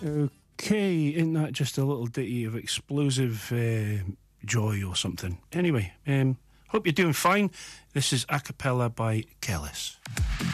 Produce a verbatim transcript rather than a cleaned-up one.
Okay, isn't that just a little ditty of explosive uh, joy or something? Anyway, um, hope you're doing fine. This is A Cappella by Kellis.